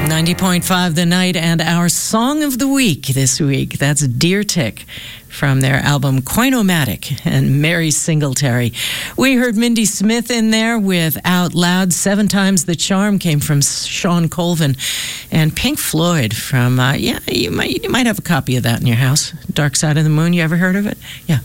90.5 The Night, and our song of the week this week, that's Deer Tick from their album Coinomatic and Mary Singletary. We heard Mindy Smith in there with Out Loud. 7 Times the Charm came from Sean Colvin. And Pink Floyd from, you might have a copy of that in your house. Dark Side of the Moon, you ever heard of it? Yeah.